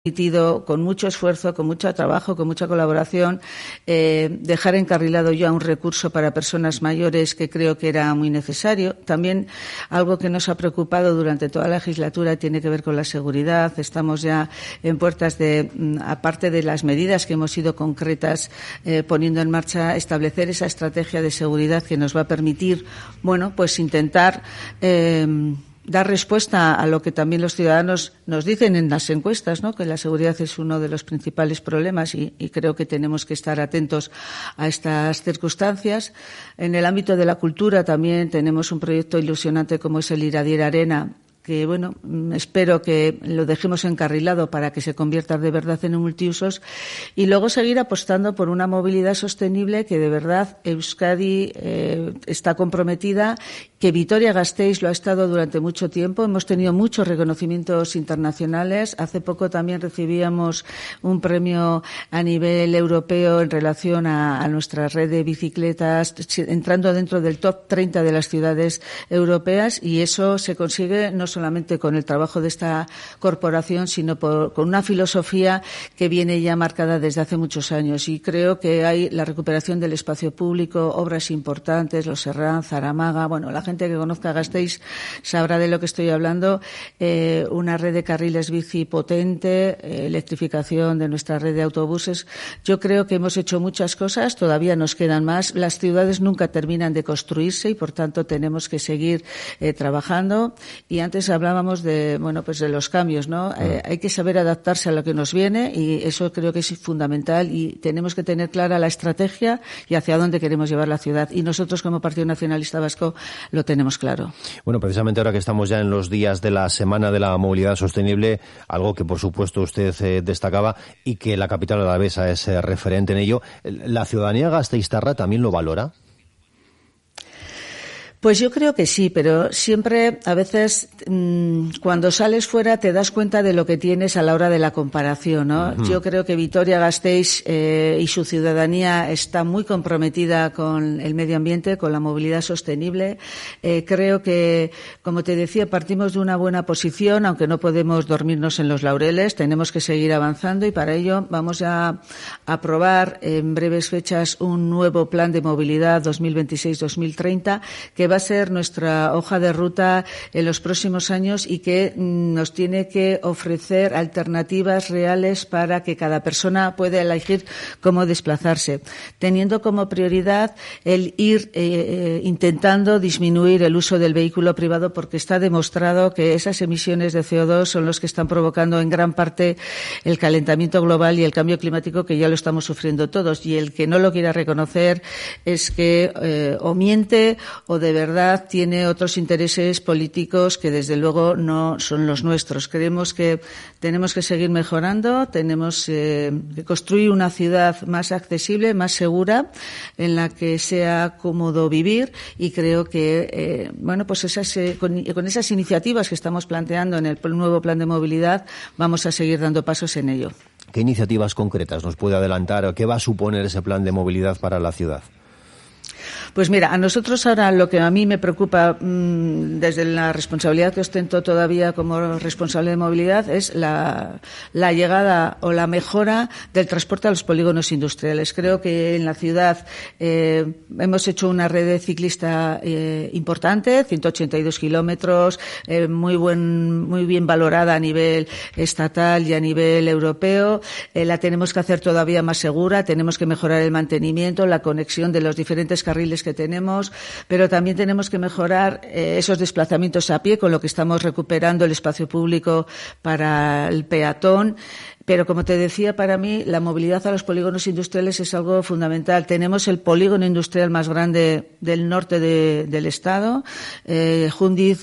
permitido, con mucho esfuerzo, con mucho trabajo, con mucha colaboración, dejar encarrilado ya un recurso para personas mayores que creo que era muy necesario. También algo que nos ha preocupado durante toda la legislatura tiene que ver con la seguridad. Estamos ya en puertas de, aparte de las medidas que hemos sido concretas poniendo en marcha, establecer esa estrategia de seguridad que nos va a permitir, bueno, pues intentar dar respuesta a lo que también los ciudadanos nos dicen en las encuestas, ¿no? Que la seguridad es uno de los principales problemas y creo que tenemos que estar atentos a estas circunstancias. En el ámbito de la cultura también tenemos un proyecto ilusionante como es el Iradier Arena, que, bueno, espero que lo dejemos encarrilado para que se convierta de verdad en un multiusos y luego seguir apostando por una movilidad sostenible que de verdad Euskadi está comprometida, que Vitoria-Gasteiz lo ha estado durante mucho tiempo. Hemos tenido muchos reconocimientos internacionales. Hace poco también recibíamos un premio a nivel europeo en relación a nuestra red de bicicletas, entrando dentro del top 30 de las ciudades europeas, y eso se consigue no solamente con el trabajo de esta corporación, sino con una filosofía que viene ya marcada desde hace muchos años. Y creo que hay la recuperación del espacio público, obras importantes, Los Serrán, Zaramaga. Bueno, la gente que conozca Gasteiz sabrá de lo que estoy hablando. Una red de carriles bici potente, electrificación de nuestra red de autobuses. Yo creo que hemos hecho muchas cosas, todavía nos quedan más. Las ciudades nunca terminan de construirse y, por tanto, tenemos que seguir trabajando. Y antes hablábamos de, bueno, pues de los cambios, ¿no? Hay que saber adaptarse a lo que nos viene y eso creo que es fundamental y tenemos que tener clara la estrategia y hacia dónde queremos llevar la ciudad. Y nosotros, como Partido Nacionalista Vasco, lo tenemos claro. Bueno, precisamente ahora que estamos ya en los días de la Semana de la Movilidad Sostenible, algo que por supuesto usted destacaba y que la capital alavesa es referente en ello, ¿la ciudadanía gasteiztarra también lo valora? Pues yo creo que sí, pero siempre, a veces, cuando sales fuera te das cuenta de lo que tienes a la hora de la comparación, ¿no? Uh-huh. Yo creo que Vitoria-Gasteiz y su ciudadanía está muy comprometida con el medio ambiente, con la movilidad sostenible. Creo que, como te decía, partimos de una buena posición, aunque no podemos dormirnos en los laureles, tenemos que seguir avanzando y para ello vamos a aprobar en breves fechas un nuevo plan de movilidad 2026-2030 que va a ser nuestra hoja de ruta en los próximos años y que nos tiene que ofrecer alternativas reales para que cada persona pueda elegir cómo desplazarse, teniendo como prioridad el ir intentando disminuir el uso del vehículo privado, porque está demostrado que esas emisiones de CO2 son los que están provocando en gran parte el calentamiento global y el cambio climático, que ya lo estamos sufriendo todos, y el que no lo quiera reconocer es que o miente o de verdad tiene otros intereses políticos que desde luego no son los nuestros. Creemos que tenemos que seguir mejorando, tenemos que construir una ciudad más accesible, más segura, en la que sea cómodo vivir, y creo que bueno, pues con esas iniciativas que estamos planteando en el nuevo plan de movilidad vamos a seguir dando pasos en ello. ¿Qué iniciativas concretas nos puede adelantar o qué va a suponer ese plan de movilidad para la ciudad? Pues mira, a nosotros ahora lo que a mí me preocupa desde la responsabilidad que ostento todavía como responsable de movilidad es la llegada o la mejora del transporte a los polígonos industriales. Creo que en la ciudad hemos hecho una red ciclista importante, 182 kilómetros, muy bien valorada a nivel estatal y a nivel europeo. La tenemos que hacer todavía más segura, tenemos que mejorar el mantenimiento, la conexión de los diferentes carriles que tenemos, pero también tenemos que mejorar esos desplazamientos a pie, con lo que estamos recuperando el espacio público para el peatón. Pero, como te decía, para mí la movilidad a los polígonos industriales es algo fundamental. Tenemos el polígono industrial más grande del norte del Estado. A Jundiz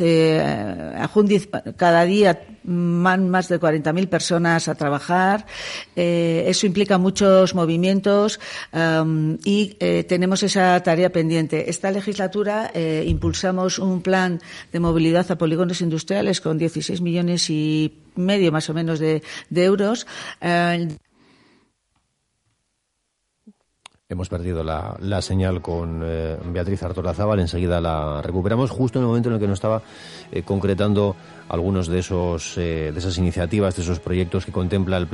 cada día van más de 40.000 personas a trabajar. Eso implica muchos movimientos y tenemos esa tarea pendiente. Esta legislatura impulsamos un plan de movilidad a polígonos industriales con 16,5 millones más o menos de euros. Hemos perdido la señal con Beatriz Artolazábal, enseguida la recuperamos, justo en el momento en el que nos estaba concretando algunos de esas iniciativas, de esos proyectos que contempla el